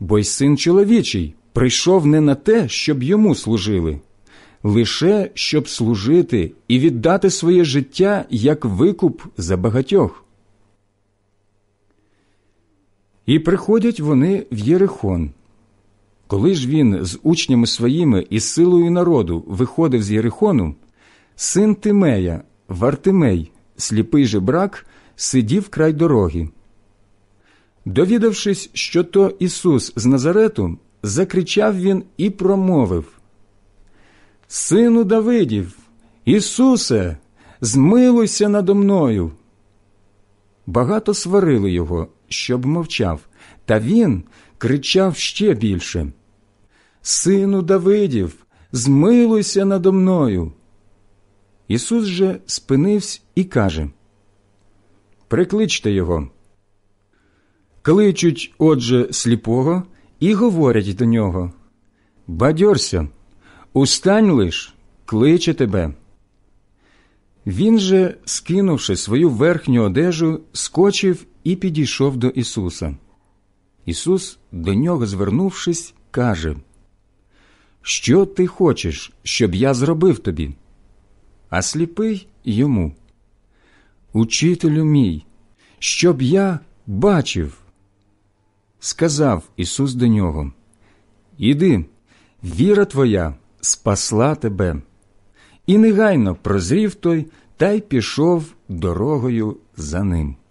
Бо й Син чоловічий прийшов не на те, щоб йому служили, лише щоб служити і віддати своє життя як викуп за багатьох. І приходять вони в Єрихон. Коли ж він з учнями своїми і силою народу виходив з Єрихону, син Тимея, Вартимей, сліпий жебрак, сидів край дороги. Довідавшись, що то Ісус з Назарету, закричав він і промовив: «Сину Давидів, Ісусе, змилуйся надо мною!» Багато сварили його, щоб мовчав, та він кричав ще більше: «Сину Давидів, змилуйся надо мною!» Ісус же спинився і каже: «Прикличте його». Кличуть, отже, сліпого і говорять до нього: «Бадьорся, устань лиш, кличе тебе». Він же, скинувши свою верхню одежу, скочив і підійшов до Ісуса. Ісус, до нього звернувшись, каже: «Що ти хочеш, щоб я зробив тобі?» А сліпий йому: «Учителю мій, щоб я бачив». Сказав Ісус до нього: «Іди, віра твоя спасла тебе». І негайно прозрів той та й пішов дорогою за ним.